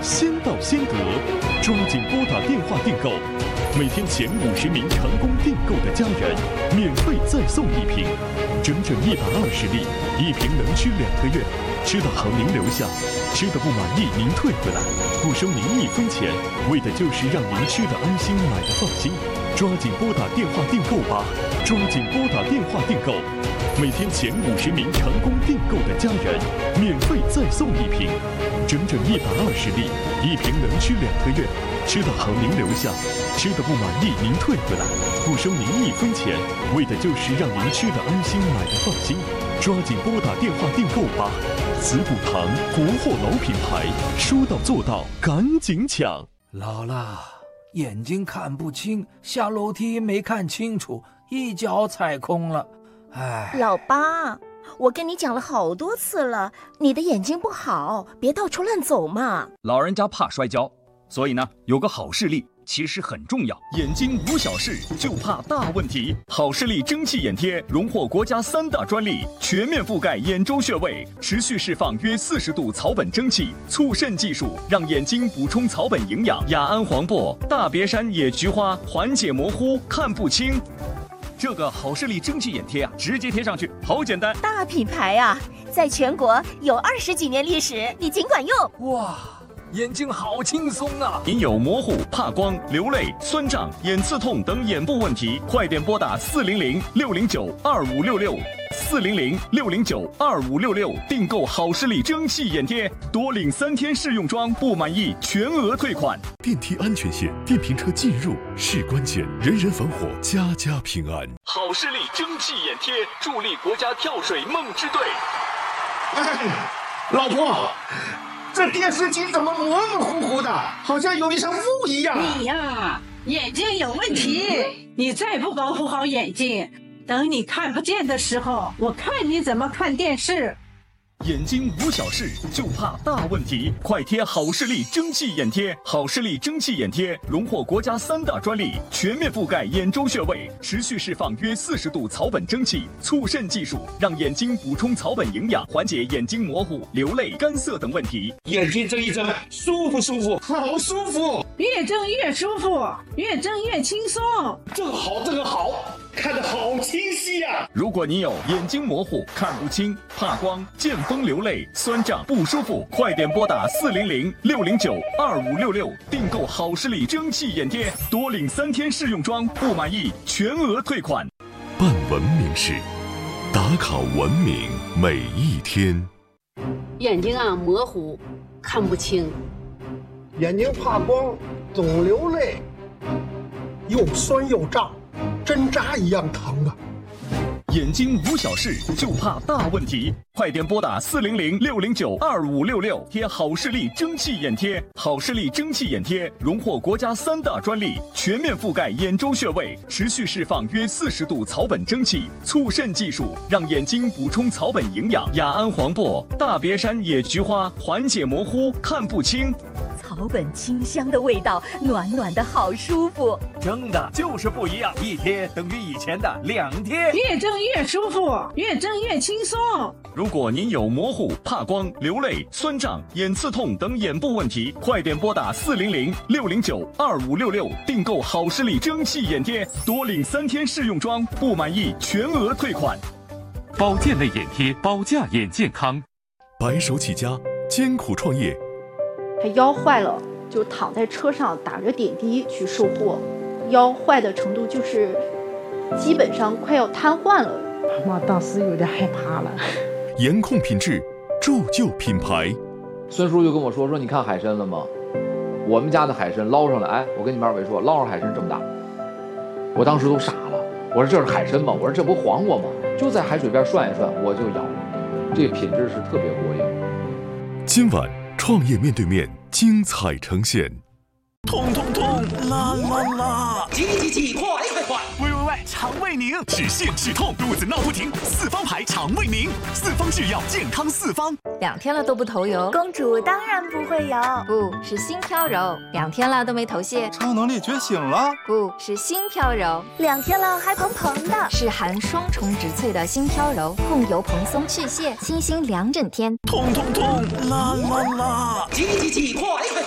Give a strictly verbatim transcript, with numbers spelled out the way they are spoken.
先到先得，抓紧拨打电话订购。每天前五十名成功订购的家人，免费再送一瓶，整整一百二十粒，一瓶能吃两个月。吃的好您留下，吃的不满意您退回来，不收您一分钱，为的就是让您吃的安心，买的放心。抓紧拨打电话订购吧，抓紧拨打电话订购。每天前五十名成功订购的家人，免费再送一瓶，整整一百二十粒，一瓶能吃两个月。吃的好您留下，吃的不满意您退回来，不收您一分钱，为的就是让您吃的安心，买的放心。抓紧拨打电话订购吧！慈补堂国货老品牌，说到做到，赶紧抢！ 姥姥，眼睛看不清，下楼梯没看清楚，一脚踩空了。哎， 老八，我跟你讲了好多次了，你的眼睛不好，别到处乱走嘛。 老人家怕摔跤，所以呢，有个好视力其实很重要。眼睛无小事，就怕大问题。好视力蒸汽眼贴荣获国家三大专利，全面覆盖眼周穴位，持续释放约四十度草本蒸汽，促渗技术让眼睛补充草本营养。雅安黄柏、大别山野菊花缓解模糊，看不清。这个好视力蒸汽眼贴啊，直接贴上去，好简单。 大品牌啊，在全国有二十几年历史，你尽管用。 哇，眼睛好轻松啊！ 您有模糊、怕光、流泪、酸胀、眼刺痛等眼部问题，快点拨打四零零六零九二五六六四零零六零九二五六六订购好视力蒸汽眼贴，多领三天试用装，不满意全额退款。 电梯安全线，电瓶车进入是关键，人人防火，家家平安。 好视力蒸汽眼贴助力国家跳水梦之队。 哎，老婆，这电视机怎么模模糊糊的，好像有一层雾一样。 你呀，眼睛有问题，你再不保护好眼睛，等你看不见的时候，我看你怎么看电视。 眼睛无小事，就怕大问题。快贴好视力蒸汽眼贴！好视力蒸汽眼贴荣获国家三大专利，全面覆盖眼周穴位，持续释放约四十度草本蒸汽，促渗技术让眼睛补充草本营养，缓解眼睛模糊、流泪、干涩等问题。 眼睛睁一睁，舒不舒服？好舒服！ 越睁越舒服，越睁越轻松。 这个好，这个好，看得好清晰呀、啊！ 如果你有眼睛模糊、看不清、怕光、见风流泪、酸胀不舒服，快点拨打四零零六零九二五六六订购好视力蒸汽眼贴，多领三天试用装，不满意全额退款。 办文明事，打卡文明每一天。 眼睛啊模糊，看不清， 眼睛怕光，总流泪，又酸又胀，针扎一样疼啊！ 眼睛无小事，就怕大问题。快点拨打四零零六零九二五六六贴好视力蒸汽眼贴。好视力蒸汽眼贴荣获国家三大专利，全面覆盖眼周穴位，持续释放约四十度草本蒸汽，促渗技术让眼睛补充草本营养。雅安黄柏、大别山野菊花缓解模糊，看不清。 草本清香的味道，暖暖的好舒服。 蒸的就是不一样，一贴等于以前的两贴。 越蒸越舒服，越蒸越轻松。 如果您有模糊、怕光、流泪、酸胀、眼刺痛等眼部问题，快点拨打四零零六零九二五六六订购好视力蒸汽眼贴，多领三天试用装，不满意全额退款。 保健类眼贴，保驾眼健康。 白手起家，艰苦创业。 他腰坏了，就躺在车上打着点滴去售货，腰坏的程度就是基本上快要瘫痪了。 我当时有点害怕了。 严控品质，铸就品牌。 孙叔就跟我说说，你看海参了吗？我们家的海参捞上来，哎，我跟你们二位说，捞上海参这么大，我当时都傻了。我说这是海参吗？我说这不黄瓜吗？就在海水边涮一涮，我就咬，这个品质是特别过硬。 今晚创业面对面精彩呈现。 痛痛痛，啦啦啦！ 急急急，快快快！ 喂喂喂，肠胃宁，止泻止痛，肚子闹不停，四方牌肠胃宁，四方制药，健康四方。 两天了都不头油， 公主当然不会有， 不是心飘柔。两天了都没头屑， 超能力觉醒了， 不是心飘柔。 两天了还蓬蓬的， 是含双重植萃的心飘柔，控油蓬松去屑，清新两整天。 痛痛痛，啦啦啦！ 急急急，快快！